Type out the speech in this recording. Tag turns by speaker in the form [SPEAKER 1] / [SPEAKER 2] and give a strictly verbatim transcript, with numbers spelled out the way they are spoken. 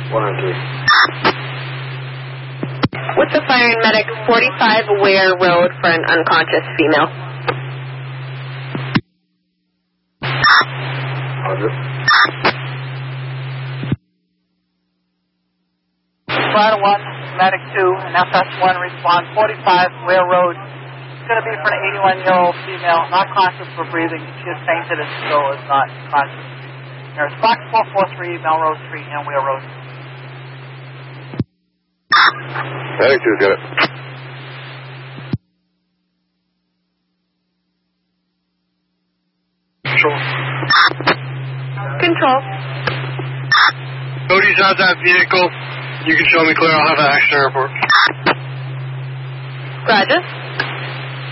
[SPEAKER 1] one oh three.
[SPEAKER 2] What's the fire and medic forty-five Ware Road for an unconscious female?
[SPEAKER 3] Rider one, medic two, and F S one respond forty-five Ware Road. It's going to be for an eighty-one-year-old female, not conscious for breathing. She is fainted and still is not conscious. There's Fox four forty-three Melrose Street and Ware Road.
[SPEAKER 1] Medic two, got it.
[SPEAKER 4] Control.
[SPEAKER 2] Control.
[SPEAKER 4] Cody's out that vehicle. You can show me clear. I'll have an action report.
[SPEAKER 2] Roger.